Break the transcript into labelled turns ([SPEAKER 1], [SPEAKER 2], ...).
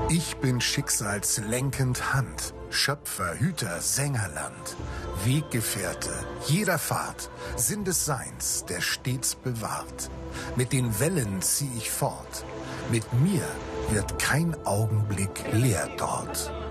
[SPEAKER 1] Ich bin schicksalslenkend Hand, Schöpfer, Hüter, Sängerland, Weggefährte jeder Fahrt, Sinn des Seins, der stets bewahrt. Mit den Wellen zieh ich fort, mit mir wird kein Augenblick leer dort.